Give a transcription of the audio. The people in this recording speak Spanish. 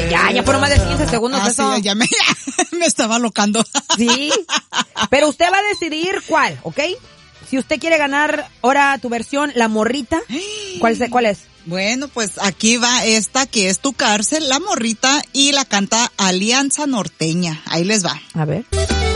Ya fueron más de 15 segundos eso. Sí, ya me estaba locando. Sí, pero usted va a decidir cuál, ¿ok? Si usted quiere ganar ahora tu versión, La Morrita, ¿cuál es? Bueno, pues aquí va esta que es Tu Cárcel, La Morrita, y la canta Alianza Norteña. Ahí les va. A ver.